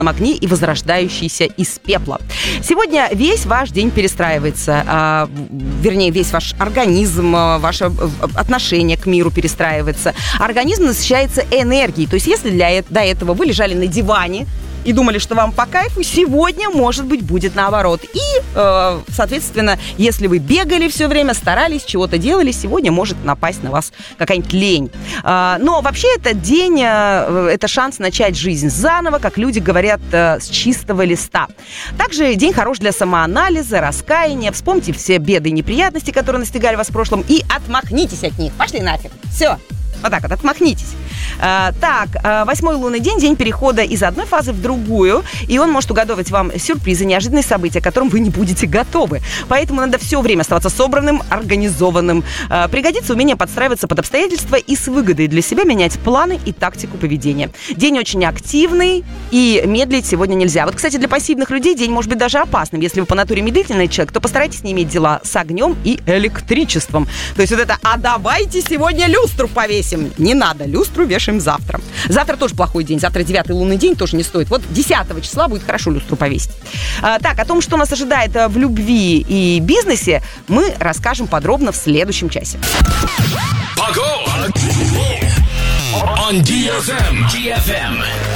огне и возрождающийся из пепла. Сегодня весь ваш день перестраивается, вернее, весь ваш организм, ваше отношение к миру перестраивается. Организм насыщается энергией. То есть если до этого вы лежали на диване и думали, что вам по кайфу, сегодня, может быть, будет наоборот. И, соответственно, если вы бегали все время, старались, чего-то делали, сегодня может напасть на вас какая-нибудь лень. Но вообще этот день, это шанс начать жизнь заново, как люди говорят, с чистого листа. Также день хорош для самоанализа, раскаяния. Вспомните все беды и неприятности, которые настигали вас в прошлом, и отмахнитесь от них. Пошли нафиг. Все. Вот так вот, отмахнитесь. Так, 8-й лунный день, день перехода из одной фазы в другую, и он может угадывать вам сюрпризы, неожиданные события, к которым вы не будете готовы. Поэтому надо все время оставаться собранным, организованным. Пригодится умение подстраиваться под обстоятельства и с выгодой для себя менять планы и тактику поведения. День очень активный, и медлить сегодня нельзя. Вот, кстати, для пассивных людей день может быть даже опасным. Если вы по натуре медлительный человек, то постарайтесь не иметь дела с огнем и электричеством. То есть вот это «а давайте сегодня люстру повесим». Не надо, люстру вешаем завтра. Завтра тоже плохой день. Завтра 9-й лунный день, тоже не стоит. Вот 10 числа будет хорошо люстру повесить. Так, о том, что нас ожидает в любви и бизнесе, мы расскажем подробно в следующем часе. Погода! On DFM.